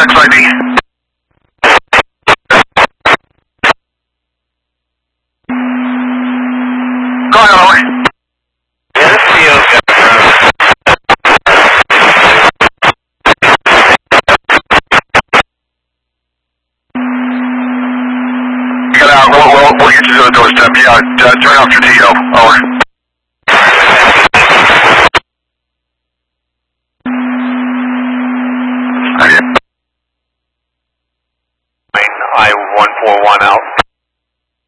XIV. Go ahead, Owen. Yeah, this is Theo. Get out. We'll get you to the doorstep. Yeah, turn off your TO. Over. I-141 Alpha.